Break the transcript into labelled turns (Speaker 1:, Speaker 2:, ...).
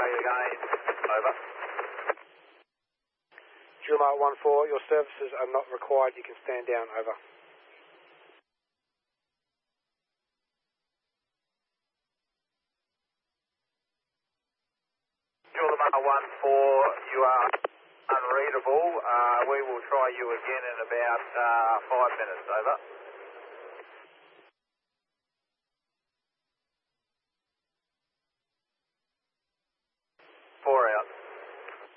Speaker 1: you again. Over.
Speaker 2: Juliet 14, your services are not required. You can stand down. Over.
Speaker 1: Juliet 14, you are unreadable. We will try you again in about 5 minutes. Over. 4 hours.